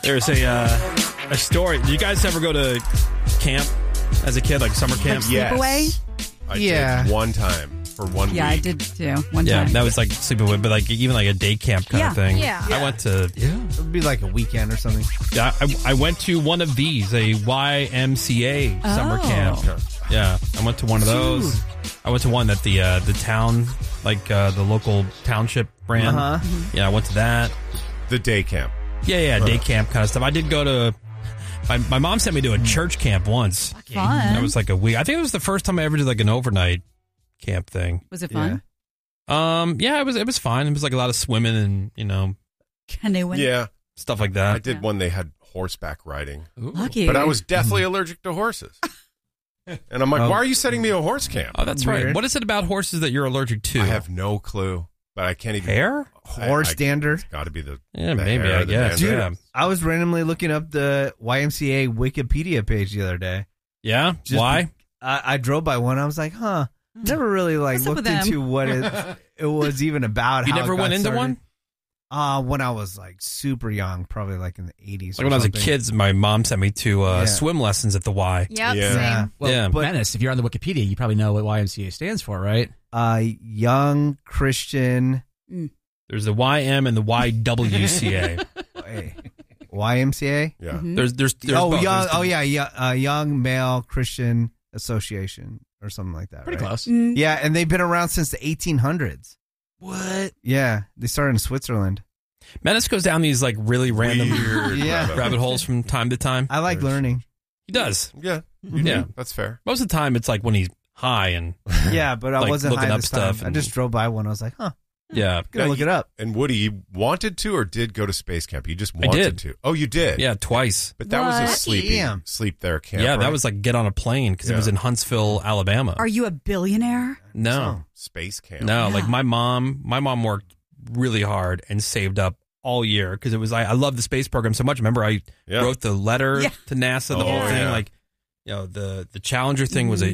There's a story. Did you guys ever go to camp as a kid, like summer camp? Yes. I Yeah. did one time for 1 week. Yeah, I did too. One Yeah, time. that was like sleepaway, but like even like a day camp kind of thing. Yeah. I went to It would be like a weekend or something. Yeah, I went to one of these, a YMCA summer camp. Yeah, I went to one of those. I went to one that the town, like the local township ran. Yeah, I went to that. The day camp. Yeah, day camp kind of stuff. I did go to. My mom sent me to a church camp once. Fun. That was like a week. I think it was the first time I ever did like an overnight camp thing. Was it fun? Yeah, it was fine. It was like a lot of swimming and Canoeing. Yeah. stuff like that. I did one they had horseback riding. Lucky. But I was deathly allergic to horses. And I'm like, why are you sending me a horse camp? Oh, that's right. What is it about horses that you're allergic to? I have no clue. But I can't even. Hair? Horse dander. Got to be the. Yeah, the maybe, hair, I the guess. dander. Yeah. I was randomly looking up the YMCA Wikipedia page the other day. Yeah? Why? I drove by one. I was like, never really What's up looked with them? into what it was even about. You how never it got went into started. one? When I was like super young, probably like in the 80s. Like when I was a kid, my mom sent me to Yeah. swim lessons at the Y. Yep, Yeah. same. Well, Yeah. Menace, if you're on the Wikipedia, you probably know what YMCA stands for, right? Young Christian There's the YM and the YWCA. YMCA. Yeah. There's both. Young Male Christian Association or something like that. Pretty right? close. Yeah, and they've been around since the 1800s. What? Yeah, they started in Switzerland. Menace goes down these like really random Weird Yeah. rabbit holes from time to time. I like learning. He does. Yeah. Yeah. That's fair. Most of the time, it's like when he's high and Yeah, but I Like wasn't looking high up this time. stuff I and- just drove by one. I was like, yeah, gonna look it up. And Woody, you wanted to or did go to space camp? You just wanted did. to. Oh, you did? yeah, twice. But that was a What? Damn. sleep there camp. Yeah, that right? was like get on a plane because it was Yeah. in Huntsville, Alabama. Are you a billionaire? No, space camp. no. Like my mom worked really hard and saved up all year because it was. I love the space program so much. Remember, I Yeah. wrote the letter Yeah. to NASA, the Oh, whole thing. yeah. Like, the Challenger thing was a